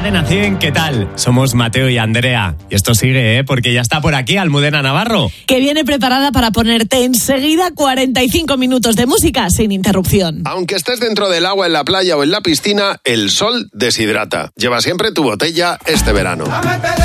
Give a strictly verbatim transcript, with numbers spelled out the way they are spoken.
Cadena cien, ¿qué tal? Somos Mateo y Andrea. Y esto sigue, ¿eh? Porque ya está por aquí Almudena Navarro. Que viene preparada para ponerte enseguida cuarenta y cinco minutos de música sin interrupción. Aunque estés dentro del agua, en la playa o en la piscina, el sol deshidrata. Lleva siempre tu botella este verano.